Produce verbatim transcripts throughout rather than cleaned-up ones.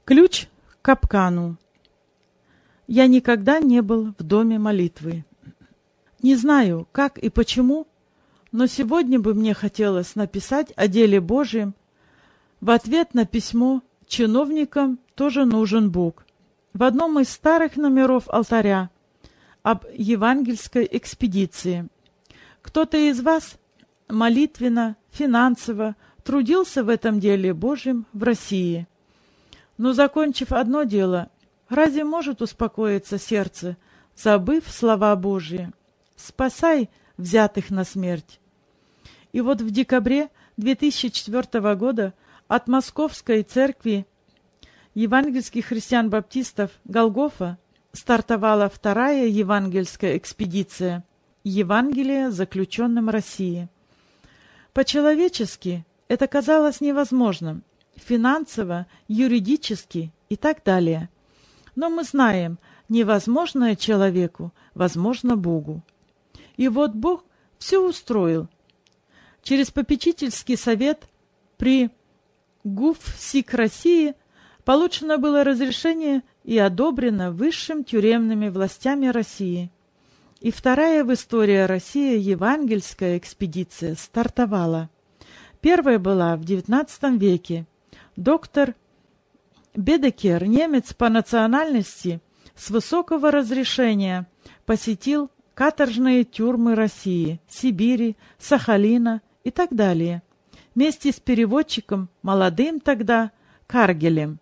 Ключ к капкану. Я никогда не был в доме молитвы. Не знаю, как и почему, но сегодня бы мне хотелось написать о деле Божьем. В ответ на письмо чиновникам тоже нужен Бог. В одном из старых номеров алтаря об евангельской экспедиции. Кто-то из вас молитвенно, финансово трудился в этом деле Божьем в России. Но, закончив одно дело, разве может успокоиться сердце, забыв слова Божьи? «Спасай взятых на смерть». И вот в декабре две тысячи четвёртого года от Московской церкви евангельских христиан-баптистов Голгофа стартовала вторая евангельская экспедиция «Евангелие заключенным России». По-человечески это казалось невозможным, финансово, юридически и так далее. Но мы знаем, невозможное человеку возможно Богу. И вот Бог все устроил. Через попечительский совет при ГУФСИК России получено было разрешение и одобрено высшим тюремными властями России. И вторая в истории России евангельская экспедиция стартовала. Первая была в девятнадцатом веке. Доктор Бедекер, немец по национальности, с высокого разрешения посетил каторжные тюрьмы России, Сибири, Сахалина и так далее, вместе с переводчиком, молодым тогда, Каргелем.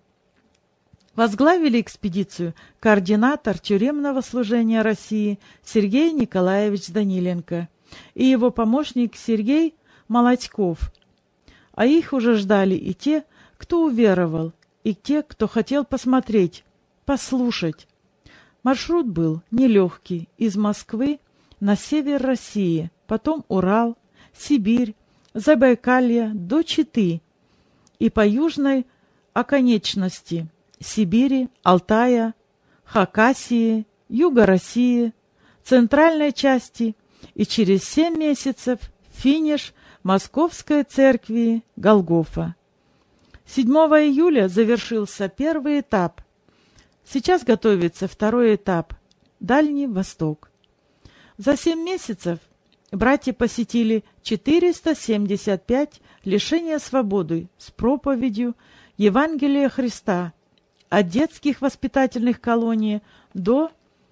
Возглавили экспедицию координатор тюремного служения России Сергей Николаевич Даниленко и его помощник Сергей Молодьков. А их уже ждали и те, кто уверовал, и те, кто хотел посмотреть, послушать. Маршрут был нелегкий, из Москвы на север России, потом Урал, Сибирь, Забайкалье до Читы и по южной оконечности Сибири, Алтая, Хакасии, Юга России, центральной части и через семь месяцев финиш Московской церкви Голгофа. седьмого июля завершился первый этап. Сейчас готовится второй этап – Дальний Восток. За семь месяцев братья посетили четыреста семьдесят пять лишения свободы с проповедью Евангелия Христа от детских воспитательных колоний до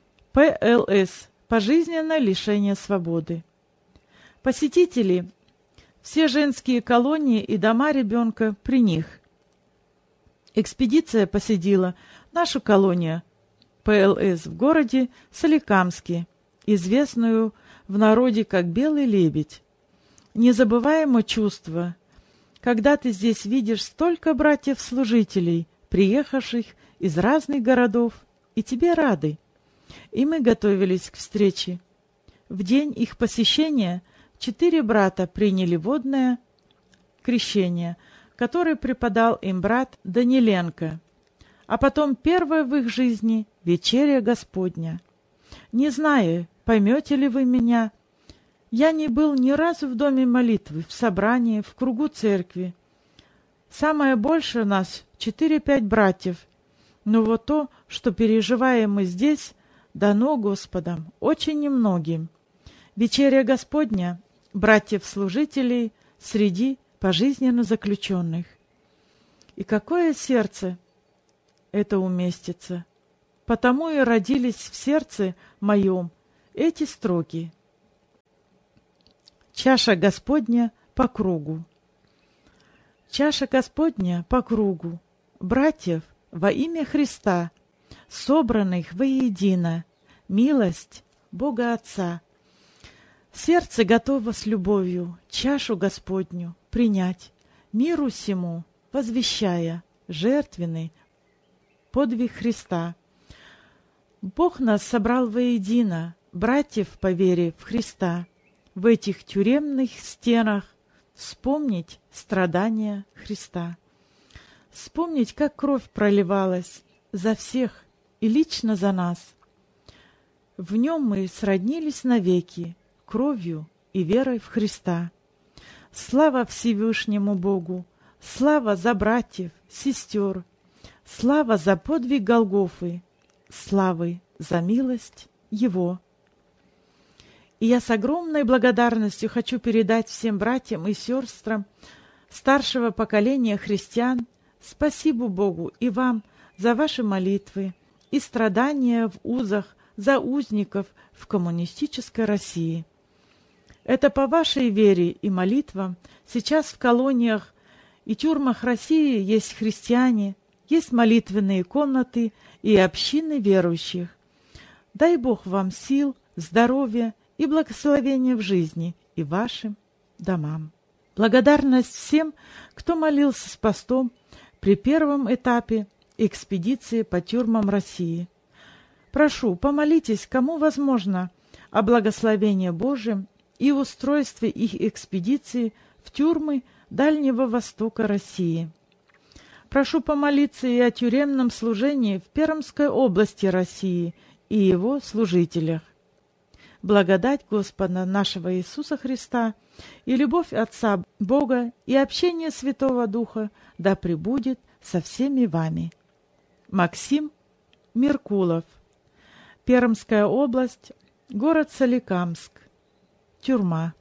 ПЛС – пожизненное лишение свободы. Посетители – все женские колонии и дома ребенка при них. Экспедиция посетила нашу колонию ПЛС в городе Соликамске, известную в народе как Белый лебедь. Незабываемое чувство, когда ты здесь видишь столько братьев-служителей, приехавших из разных городов, и тебе рады. И мы готовились к встрече. В день их посещения четыре брата приняли водное крещение, которое преподал им брат Даниленко, а потом первая в их жизни вечеря Господня. Не знаю, поймете ли вы меня, я не был ни разу в доме молитвы, в собрании, в кругу церкви. Самое больше нас четыре-пять братьев, но вот то, что переживаем мы здесь, дано Господом очень немногим. Вечеря Господня братьев-служителей среди пожизненно заключенных. И какое сердце это уместится! Потому и родились в сердце моем эти строки. Чаша Господня по кругу. Чаша Господня по кругу, братьев во имя Христа, собранных воедино, милость Бога Отца. Сердце готово с любовью чашу Господню принять, миру сему возвещая жертвенный подвиг Христа. Бог нас собрал воедино, братьев по вере в Христа, в этих тюремных стенах вспомнить страдания Христа. Вспомнить, как кровь проливалась за всех и лично за нас. В нем мы сроднились навеки, кровью и верой в Христа. Слава Всевышнему Богу! Слава за братьев, сестер, Слава за подвиг Голгофы, славы за милость Его. И я с огромной благодарностью хочу передать всем братьям и сестрам старшего поколения христиан спасибо Богу и вам за ваши молитвы и страдания в узах за узников в коммунистической России. Это по вашей вере и молитвам сейчас в колониях и тюрьмах России есть христиане, есть молитвенные комнаты и общины верующих. Дай Бог вам сил, здоровья и благословения в жизни и вашим домам. Благодарность всем, кто молился с постом при первом этапе экспедиции по тюрьмам России. Прошу, помолитесь, кому возможно, о благословении Божьем и устройстве их экспедиции в тюрьмы Дальнего Востока России. Прошу помолиться и о тюремном служении в Пермской области России и его служителях. Благодать Господа нашего Иисуса Христа и любовь Отца Бога и общение Святого Духа да пребудет со всеми вами. Максим Меркулов. Пермская область, город Соликамск. Тюрьма.